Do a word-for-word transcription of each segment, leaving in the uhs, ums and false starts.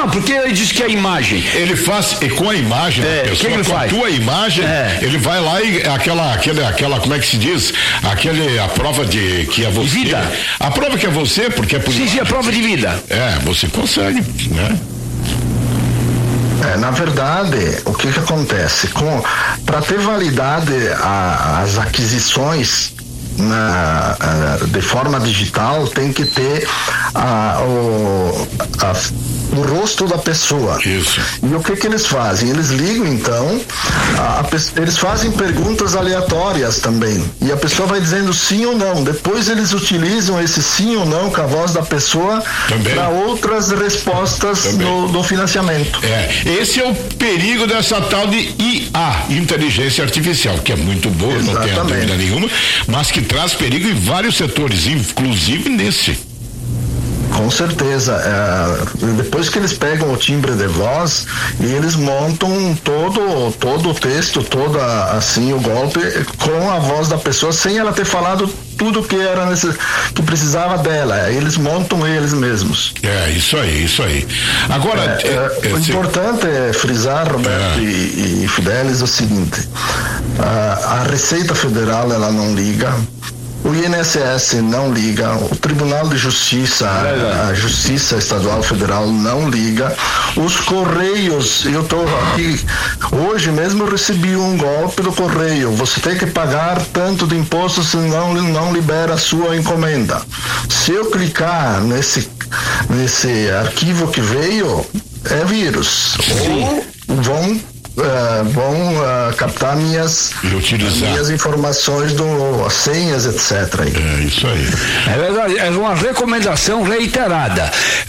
Não, porque ele diz que é a imagem. Ele faz, e com a imagem é, da pessoa, que ele com faz? a tua imagem, é. ele vai lá e aquela, aquele, aquela, como é que se diz? Aquele, a prova de que é você. Vida. A prova que é você, porque é por Sim, sim, a prova de vida. É, você consegue, né? É, na verdade, o que que acontece? Para ter validade a, as aquisições na, a, de forma digital, tem que ter a, o, a, o rosto da pessoa. Isso. E o que que eles fazem? Eles ligam, então, a, a, eles fazem perguntas aleatórias também. E a pessoa vai dizendo sim ou não. Depois eles utilizam esse sim ou não com a voz da pessoa para outras respostas no, no financiamento. É, esse é o perigo dessa tal de I A, inteligência artificial, que é muito boa, exatamente, não tenho dúvida nenhuma, mas que traz perigo em vários setores, inclusive nesse. Com certeza. É, depois que eles pegam o timbre de voz e eles montam todo, todo o texto, todo assim o golpe com a voz da pessoa, sem ela ter falado tudo que era nesse, que precisava dela. Eles montam eles mesmos. É, isso aí, isso aí. Agora, é, é, é, o se... importante é frisar, Roberto, é. e, e Fidelis, o seguinte: a, a Receita Federal, ela não liga. O I N S S não liga, o Tribunal de Justiça, a, a Justiça Estadual Federal não liga, os Correios, eu estou aqui, hoje mesmo eu recebi um golpe do Correio, você tem que pagar tanto de imposto, senão não libera a sua encomenda. Se eu clicar nesse, nesse arquivo que veio, é vírus. Sim. Ou vão Uh, vão uh, captar minhas, minhas informações, do, senhas, etcétera. É isso aí. É verdade, é uma recomendação reiterada.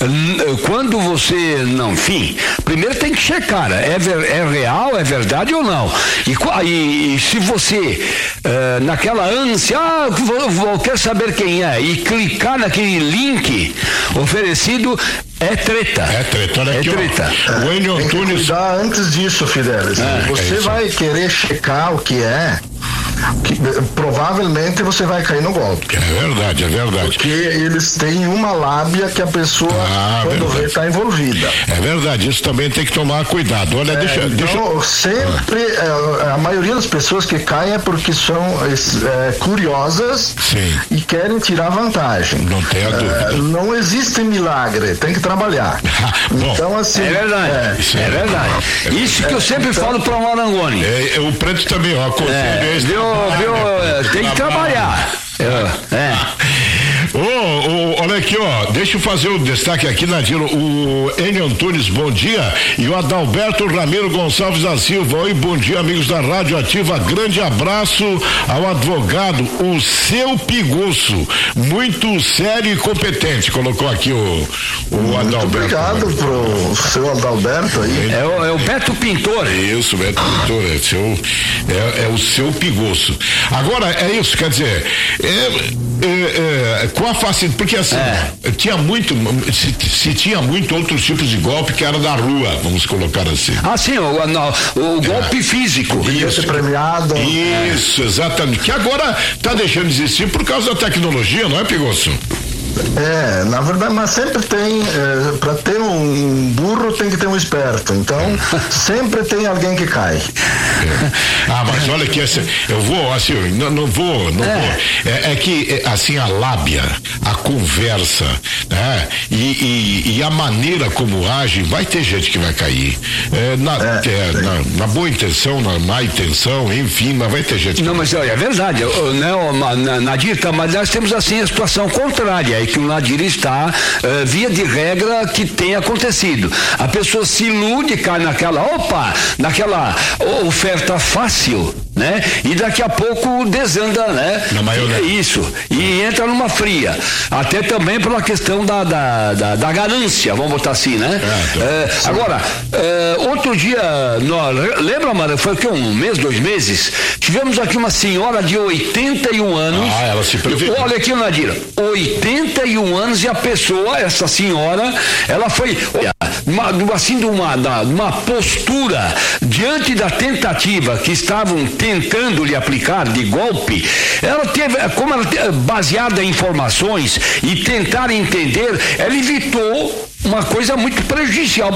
Quando você, não, enfim, primeiro tem que checar, é, ver, é real, é verdade ou não? E, e, e se você, uh, naquela ânsia, ah, vou, vou, quero saber quem é, e clicar naquele link oferecido, é treta. É treta, olha é aqui, treta. Ó. O Enio Tem Antunes. que cuidar antes disso, Fidelis. É, você é vai querer checar o que é, que, provavelmente você vai cair no golpe. É verdade, é verdade. Porque eles têm uma lábia que a pessoa, ah, quando vê, está envolvida. É verdade, isso também tem que tomar cuidado. Olha, é, deixa, então, deixa... sempre, é, a maioria das pessoas que caem é porque são é, curiosas. Sim. E querem tirar vantagem. Não tenha dúvida. É, não existe milagre, tem que trabalhar. Bom, então, assim. É verdade, é, isso é verdade. É, isso que eu sempre então, falo para o Marangoni. É, o preto também, ó. É, viu, viu, tem que trabalhar. É. é. Oh, oh, olha aqui, ó, deixa eu fazer o destaque aqui, Nadir, o Enio Antunes, bom dia, e o Adalberto Ramiro Gonçalves da Silva, oi, bom dia, amigos da Rádio Ativa, grande abraço ao advogado, o seu Pigosso, muito sério e competente, colocou aqui o, o muito Adalberto. Obrigado pro seu Adalberto aí. É o, é o Beto Pintor. Isso, Beto Pintor, é, seu, é, é o seu Pigosso. Agora, é isso, quer dizer, é, é, é, com a facilidade, porque assim, é. tinha muito, se, se tinha muito outros tipos de golpe que era da rua, vamos colocar assim. Ah, sim, o, no, o golpe é. físico. Isso, premiado. Isso, é. exatamente. Que agora está deixando de existir por causa da tecnologia, não é, Pigosso? É, na verdade, mas sempre tem, é, para ter um burro tem que ter um esperto, então sempre tem alguém que cai. É. Ah, mas olha que essa, eu vou, assim, não, não vou, não é. vou. É, é que, assim, a lábia, a conversa, né? E, e, e a maneira como age, vai ter gente que vai cair. É, na, é, é, na, na boa intenção, na má intenção, enfim, mas vai ter gente que Não, vai. mas olha, é verdade, né, Nadir, mas nós temos assim a situação contrária, que o Nadir está, uh, via de regra, que tem acontecido. A pessoa se ilude, cai naquela, opa, naquela oferta fácil, né? E daqui a pouco desanda, né? Na maioria. Isso. E entra numa fria. Até também pela questão da, da, da, da ganância, vamos botar assim, né? É, uh, agora, uh, outro dia, nós, lembra, Mara, foi o que, um mês, dois meses? Tivemos aqui uma senhora de oitenta e um anos. Ah, ela se preveniu. Olha aqui, Nadir, oitenta e um anos e a pessoa, essa senhora, ela foi, uma, assim, de uma, de uma postura diante da tentativa que estavam tentando lhe aplicar de golpe, ela teve, como ela, baseada em informações e tentar entender, ela evitou uma coisa muito prejudicial